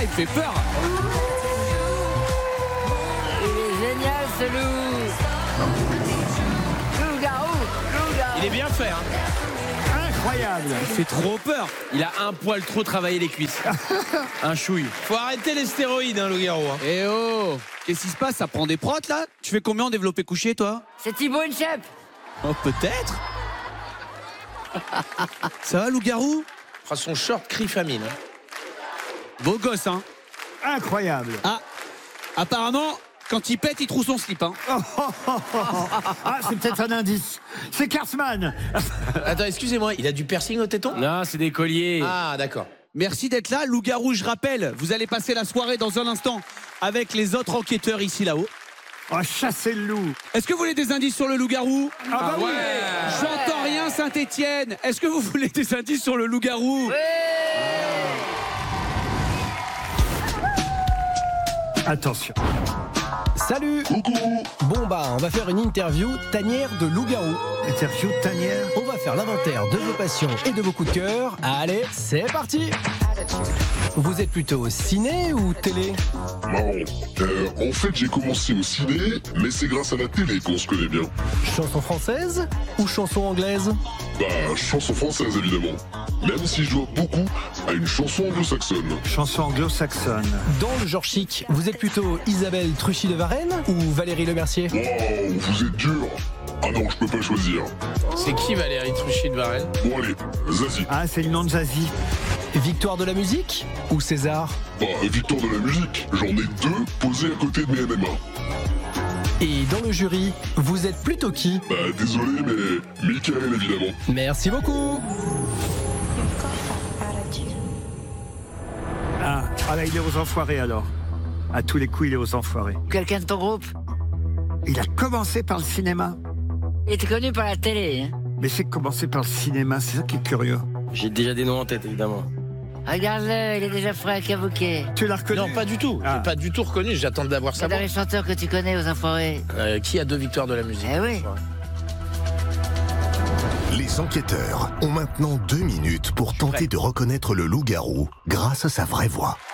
il fait peur. Il est génial ce loup. Loup-garou. Il est bien fait, hein. Incroyable. Il fait trop peur. Il a un poil trop travaillé les cuisses. Un chouille. Faut arrêter les stéroïdes, hein, loup-garou. Hein. Eh oh, qu'est-ce qui se passe? Ça prend des protes là? Tu fais combien en développé couché toi? C'est Thibaut Inchep. Oh peut-être. Ça va loup-garou? Son short crie famine. Hein. Beau gosse hein. Incroyable. Ah, apparemment, quand il pète, il trouve son slip hein. Ah, c'est peut-être un indice. C'est Karsman. Attends, excusez-moi, il a du piercing au téton? Non, c'est des colliers. Ah, d'accord. Merci d'être là, loup-garou, je rappelle, vous allez passer la soirée dans un instant avec les autres enquêteurs ici là-haut. Oh, chasser le loup. Est-ce que vous voulez des indices sur le loup-garou? Ah bah oui. J'entends rien Saint-Étienne. Est-ce que vous voulez des indices sur le loup-garou? Attention. Salut. Coucou. Bon bah on va faire une interview tanière de loup-garou. Interview tanière. On va faire l'inventaire de vos passions et de vos coups de cœur. Allez, c'est parti. Vous êtes plutôt ciné ou télé? Marrant. En fait, j'ai commencé au ciné, mais c'est grâce à la télé qu'on se connaît bien. Chanson française ou chanson anglaise? Bah, chanson française, évidemment. Même si je dois beaucoup à une chanson anglo-saxonne. Chanson anglo-saxonne. Dans le genre chic, vous êtes plutôt Isabelle Truchy de Varenne ou Valérie Lemercier? Wow, vous êtes dur. Ah non, je peux pas choisir. C'est qui Valérie Truchy de Varenne? Bon allez, Zazie. Ah, c'est le nom de Zazie. Victoire de la musique ou César? Bah, victoire de la musique. J'en ai 2 posés à côté de mes MMA. Et dans le jury, vous êtes plutôt qui? Bah, désolé, mais Michael, évidemment. Merci beaucoup. Ah là, il est aux enfoirés alors. À tous les coups, il est aux enfoirés. Quelqu'un de ton groupe. Il a commencé par le cinéma. Il était connu par la télé. Hein. Mais c'est commencé par le cinéma, c'est ça qui est curieux. J'ai déjà des noms en tête, évidemment. Regarde-le, il est déjà frais à Kabuki. Tu l'as reconnu? Non, pas du tout. Ah. J'ai pas du tout reconnu. J'attends d'avoir C'est ça. dans les chanteurs que tu connais aux enfoirés. Qui a 2 victoires de la musique? Eh oui. Les enquêteurs ont maintenant 2 minutes pour tenter de reconnaître le loup-garou grâce à sa vraie voix.